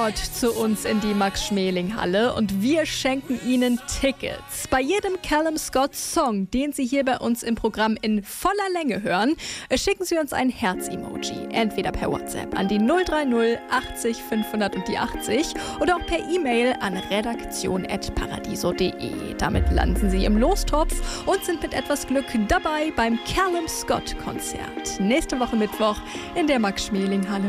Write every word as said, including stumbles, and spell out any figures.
zu uns in die Max-Schmeling-Halle und wir schenken Ihnen Tickets. Bei jedem Callum Scott-Song, den Sie hier bei uns im Programm in voller Länge hören, schicken Sie uns ein Herz-Emoji. Entweder per WhatsApp an die null drei null achtzig fünfhundert und die achtzig oder auch per E-Mail an redaktion at paradiso punkt de. Damit landen Sie im Lostopf und sind mit etwas Glück dabei beim Callum Scott-Konzert. Nächste Woche Mittwoch in der Max-Schmeling-Halle.